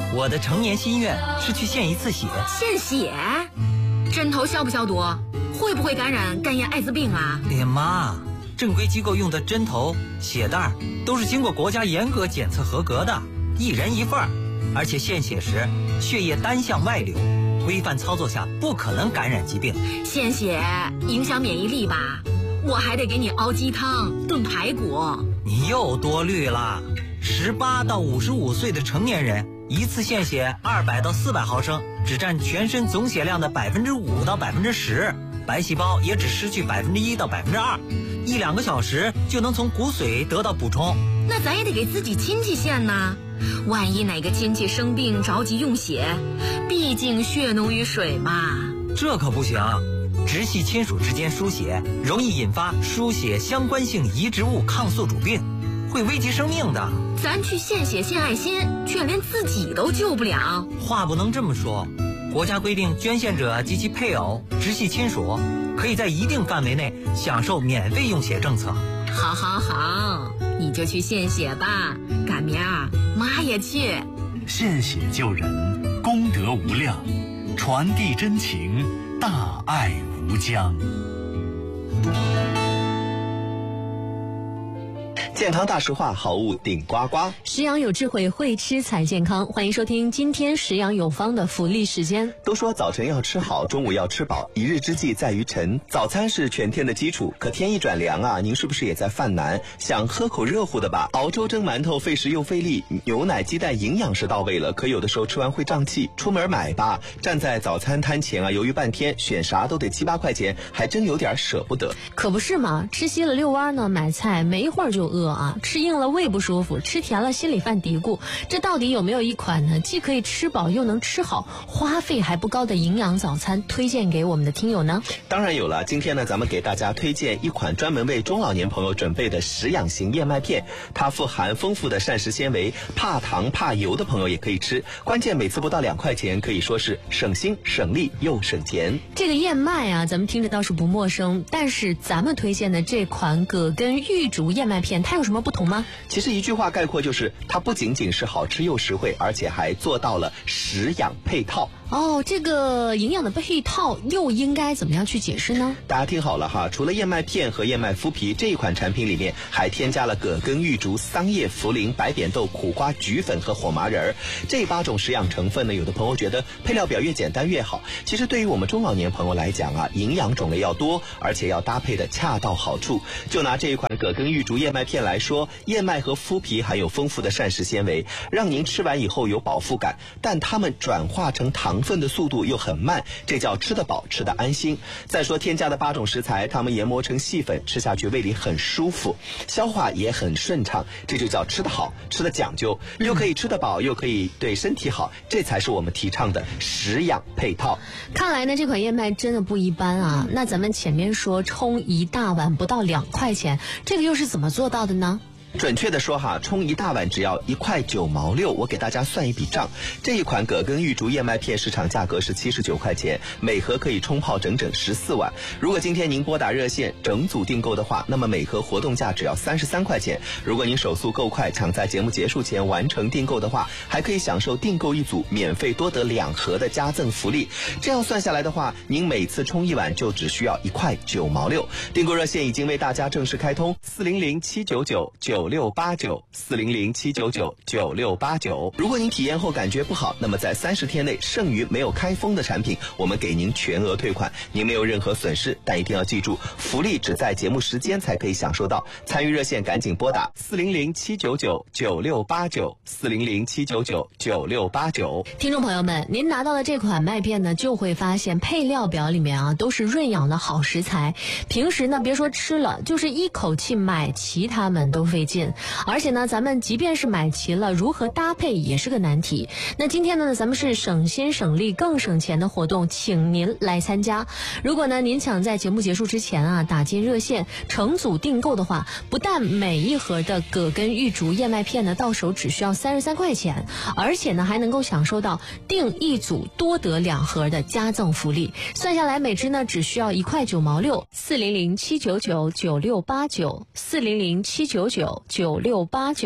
我的成年心愿是去献一次血。 献血？针头消不消毒？会不会感染肝炎、艾滋病啊？ 哎呀妈，正规机构用的针头、血袋都是经过国家严格检测合格的，1人1份，而且献血时血液单向外流，规范操作下不可能感染疾病。 献血影响免疫力吧？我还得给你熬鸡汤、炖排骨。 你又多虑了。18到55岁的成年人，一次献血200到400毫升，只占全身总血量的5%到10%，白细胞也只失去1%到2%，1-2个小时就能从骨髓得到补充。 那咱也得给自己亲戚献呐，万一哪个亲戚生病着急用血，毕竟血浓于水嘛。 这可不行，直系亲属之间输血容易引发输血相关性移植物抗宿主病，会危及生命的。 咱去献血献爱心，却连自己都救不了。 话不能这么说，国家规定捐献者及其配偶、直系亲属可以在一定范围内享受免费用血政策。 好好好，你就去献血吧，赶明儿妈也去。 献血救人，功德无量，传递真情，大爱无疆。 健康大实话，好物顶呱呱。 食养有智慧，会吃才健康。欢迎收听今天食养有方的福利时间。 都说早晨要吃好，中午要吃饱，一日之计在于晨。早餐是全天的基础，可天一转凉啊，您是不是也在犯难？想喝口热乎的吧？熬粥蒸馒头费时又费力，牛奶鸡蛋营养是到位了，可有的时候吃完会胀气。出门买吧，站在早餐摊前啊，犹豫半天，选啥都得7-8块钱，还真有点舍不得。 可不是嘛，吃稀了遛弯呢，买菜没一会儿就饿啊，吃硬了胃不舒服，吃甜了心里犯嘀咕，这到底有没有一款呢既可以吃饱又能吃好，花费还不高的营养早餐推荐给我们的听友呢？ 当然有了，今天呢咱们给大家推荐一款专门为中老年朋友准备的食养型燕麦片，它富含丰富的膳食纤维，怕糖怕油的朋友也可以吃，关键每次不到2块钱，可以说是省心省力又省钱。 这个燕麦啊，咱们听着倒是不陌生，但是咱们推荐的这款葛根玉竹燕麦片，它有什么不同吗？ 其实一句话概括就是，它不仅仅是好吃又实惠，而且还做到了食养配套。 哦，这个营养的配套又应该怎么样去解释呢？ 大家听好了哈，除了燕麦片和燕麦麸皮，这一款产品里面还添加了葛根、玉竹、桑叶、茯苓、白扁豆、苦瓜、菊粉和火麻仁。这8种食养成分呢，有的朋友觉得配料表越简单越好。其实对于我们中老年朋友来讲啊，营养种类要多，而且要搭配的恰到好处。就拿这一款葛根玉竹燕麦片来说，燕麦和麸皮含有丰富的膳食纤维，让您吃完以后有饱腹感，但它们转化成糖分的速度又很慢，这叫吃得饱吃得安心。再说添加的8种食材，它们研磨成细粉，吃下去胃里很舒服，消化也很顺畅，这就叫吃得好吃得讲究，又可以吃得饱又可以对身体好，这才是我们提倡的食养配套。 看来呢这款燕麦真的不一般啊。那咱们前面说冲一大碗不到2块钱，这个又是怎么做到的呢？ 准确的说哈，冲一大碗只要1.9毛6，我给大家算一笔账。这一款葛根玉竹燕麦片市场价格是79块钱，每盒可以冲泡整整14碗。如果今天您拨打热线整组订购的话，那么每盒活动价只要33块钱。如果您手速够快，抢在节目结束前完成订购的话，还可以享受订购一组免费多得2盒的加赠福利。这样算下来的话，您每次冲一碗就只需要1.9毛6。订购热线已经为大家正式开通，400-799-9689，400-799-9689。如果您体验后感觉不好，那么在30天内剩余没有开封的产品，我们给您全额退款，您没有任何损失。但一定要记住，福利只在节目时间才可以享受到。参与热线赶紧拨打400-799-9689，400-799-9689。 听众朋友们，您拿到的这款麦片呢，就会发现配料表里面啊都是润养的好食材，平时呢别说吃了，就是一口气买齐它们都费劲。而且呢咱们即便是买齐了，如何搭配也是个难题。那今天呢咱们是省心省力更省钱的活动，请您来参加。如果呢您想在节目结束之前啊打进热线成组订购的话，不但每一盒的葛根玉竹燕麦片呢到手只需要33块钱，而且呢还能够享受到订一组多得2盒的加赠福利，算下来每支呢只需要1.9毛6。400-799-9689，400-799-9689。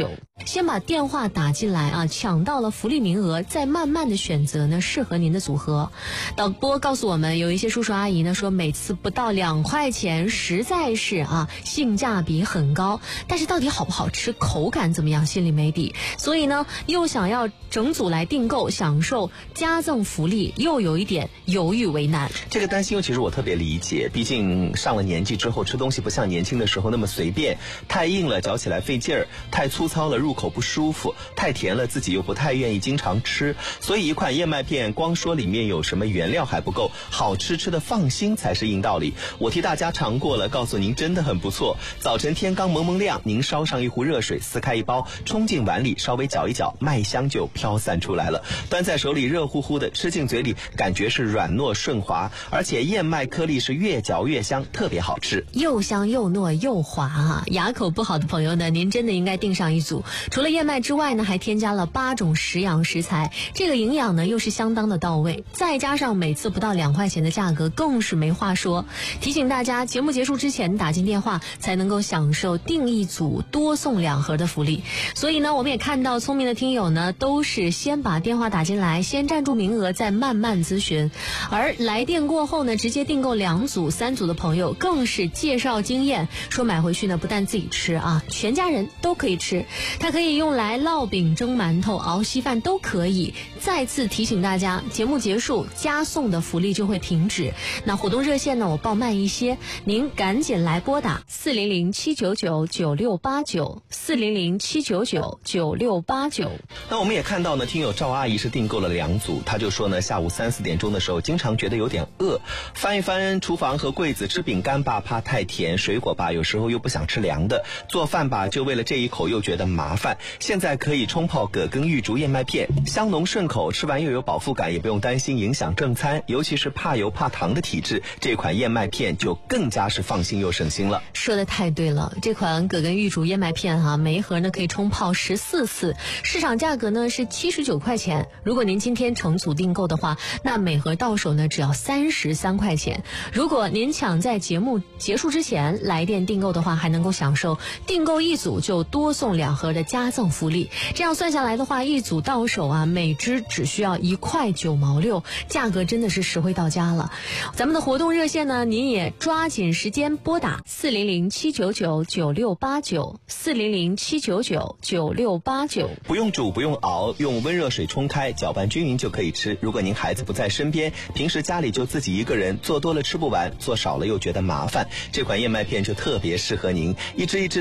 先把电话打进来啊，抢到了福利名额，再慢慢的选择呢适合您的组合。导播告诉我们，有一些叔叔阿姨呢说每次不到2块钱，实在是性价比很高，但是到底好不好吃，口感怎么样，心里没底，所以呢又想要整组来订购享受加赠福利，又有一点犹豫为难。 这个担心其实我特别理解，毕竟上了年纪之后吃东西不像年轻的时候那么随便，太硬了嚼起来费劲儿，太粗糙了入口不舒服，太甜了自己又不太愿意经常吃，所以一款燕麦片光说里面有什么原料还不够，好吃吃的放心才是硬道理。我替大家尝过了，告诉您真的很不错。早晨天刚蒙蒙亮，您烧上一壶热水，撕开一包，冲进碗里，稍微搅一搅，麦香就飘散出来了。端在手里热乎乎的，吃进嘴里感觉是软糯顺滑，而且燕麦颗粒是越嚼越香，特别好吃， 又香又糯又滑牙口不好的朋友呢，您真的应该订上一组。除了燕麦之外呢，还添加了8种食养食材，这个营养呢又是相当的到位，再加上每次不到2块钱的价格，更是没话说。提醒大家，节目结束之前打进电话才能够享受订一组多送2盒的福利。所以呢，我们也看到聪明的听友呢都是先把电话打进来，先占住名额，再慢慢咨询。而来电过后呢，直接订购2组3组的朋友更是介绍经验，说买回去呢不但自己吃全家人都可以吃，它可以用来烙饼、蒸馒头、熬稀饭都可以。再次提醒大家，节目结束加送的福利就会停止。那活动热线呢，我报慢一些，您赶紧来拨打400-799-9689，400-799-9689。 那我们也看到呢，听友赵阿姨是订购了2组，她就说呢，下午3、4点钟的时候经常觉得有点饿，翻一翻厨房和柜子，吃饼干吧怕太甜，水果吧有时候又不想吃凉的，做饭吧就为了这一口又觉得麻烦。现在可以冲泡葛根玉竹燕麦片，香浓顺口，吃完又有饱腹感，也不用担心影响正餐，尤其是怕油怕糖的体质，这款燕麦片就更加是放心又省心了。 说的太对了，这款葛根玉竹燕麦片每一盒呢可以冲泡14次，市场价格呢是79块钱。如果您今天成组订购的话，那每盒到手呢只要33块钱。如果您抢在节目结束之前来电订购的话，还能够享受订购1组就多送2盒的加赠福利。这样算下来的话，1组到手每支只需要1块9毛6，价格真的是实惠到家了。咱们的活动热线呢，您也抓紧时间拨打400-799-9689，400-799-9689。 不用煮不用熬，用温热水冲开，搅拌均匀就可以吃。如果您孩子不在身边，平时家里就自己一个人，做多了吃不完，做少了又觉得麻烦，这款燕麦片就特别适合您，一支一支